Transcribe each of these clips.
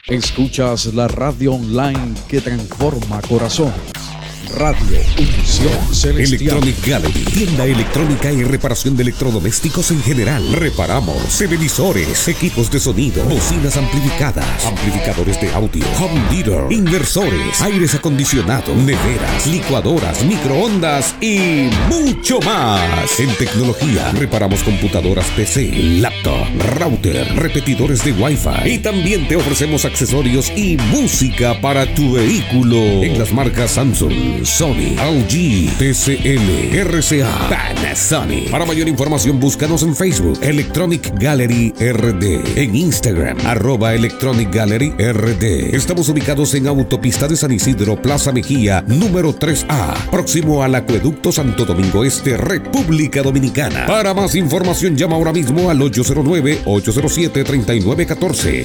Escuchas la radio online que transforma corazones. Radio Unción Celestial. Electronic Gallery, tienda electrónica y reparación de electrodomésticos en general. Reparamos televisores, equipos de sonido, bocinas amplificadas, amplificadores de audio, home theater, inversores, aires acondicionados, neveras, licuadoras, microondas y mucho más. En tecnología, reparamos computadoras PC, laptop, router, repetidores de Wi-Fi y también te ofrecemos accesorios y música para tu vehículo en las marcas Samsung, Sony, LG, TCL, RCA, Panasonic. Para mayor información búscanos en Facebook Electronic Gallery RD, en Instagram @Electronic Gallery RD. Estamos ubicados en Autopista de San Isidro, Plaza Mejía, número 3A, próximo al Acueducto Santo Domingo Este, República Dominicana. Para más información llama ahora mismo al 809-807-3914,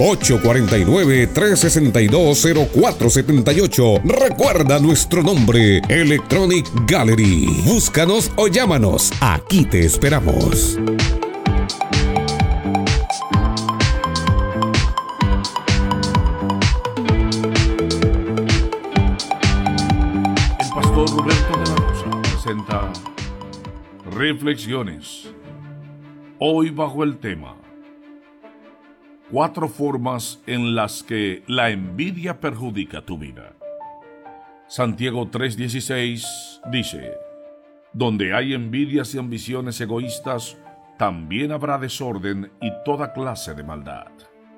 849-362-0478. Recuerda nuestro nombre, Electronic Gallery. Búscanos o llámanos. Aquí te esperamos. El pastor Roberto de la Rosa presenta Reflexiones. Hoy bajo el tema 4 formas en las que la envidia perjudica tu vida. Santiago 3:16 dice: donde hay envidias y ambiciones egoístas, también habrá desorden y toda clase de maldad.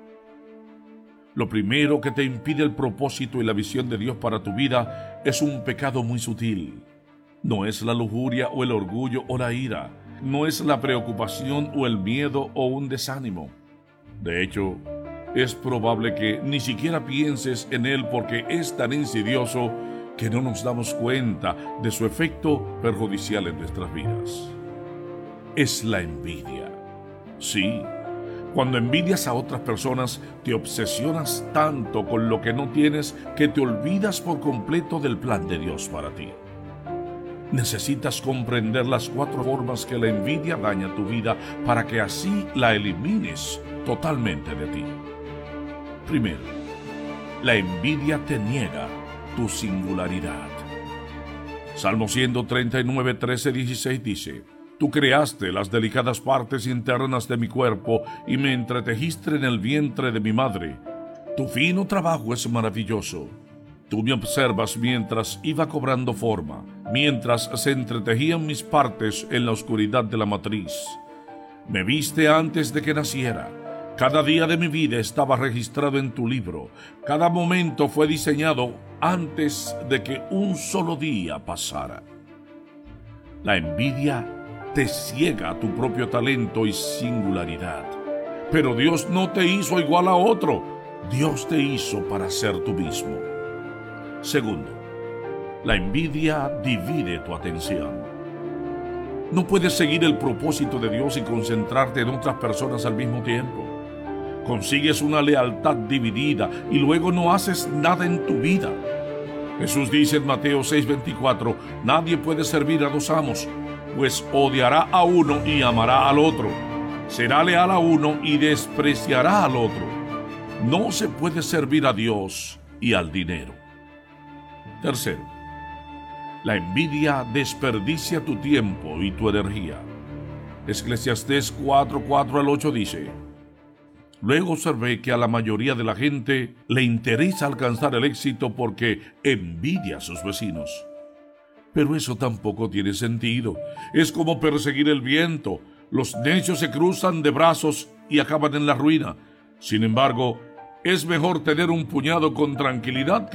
Lo primero que te impide el propósito y la visión de Dios para tu vida es un pecado muy sutil. No es la lujuria o el orgullo o la ira, no es la preocupación o el miedo o un desánimo. De hecho, es probable que ni siquiera pienses en él porque es tan insidioso que no nos damos cuenta de su efecto perjudicial en nuestras vidas. Es la envidia. Sí, cuando envidias a otras personas, te obsesionas tanto con lo que no tienes que te olvidas por completo del plan de Dios para ti. Necesitas comprender las 4 formas que la envidia daña tu vida para que así la elimines totalmente de ti. Primero, la envidia te niega tu singularidad. Salmo 139, 13, 16 dice: tú creaste las delicadas partes internas de mi cuerpo y me entretejiste en el vientre de mi madre. Tu fino trabajo es maravilloso. Tú me observas mientras iba cobrando forma, mientras se entretejían mis partes en la oscuridad de la matriz. Me viste antes de que naciera. Cada día de mi vida estaba registrado en tu libro. Cada momento fue diseñado antes de que un solo día pasara. La envidia te ciega a tu propio talento y singularidad. Pero Dios no te hizo igual a otro. Dios te hizo para ser tú mismo. Segundo, la envidia divide tu atención. No puedes seguir el propósito de Dios y concentrarte en otras personas al mismo tiempo. Consigues una lealtad dividida y luego no haces nada en tu vida. Jesús dice en Mateo 6:24: nadie puede servir a 2 amos, pues odiará a uno y amará al otro. Será leal a uno y despreciará al otro. No se puede servir a Dios y al dinero. Tercero, la envidia desperdicia tu tiempo y tu energía. Eclesiastés 4:4-8 dice: luego observé que a la mayoría de la gente le interesa alcanzar el éxito porque envidia a sus vecinos. Pero eso tampoco tiene sentido. Es como perseguir el viento. Los necios se cruzan de brazos y acaban en la ruina. Sin embargo, es mejor tener un puñado con tranquilidad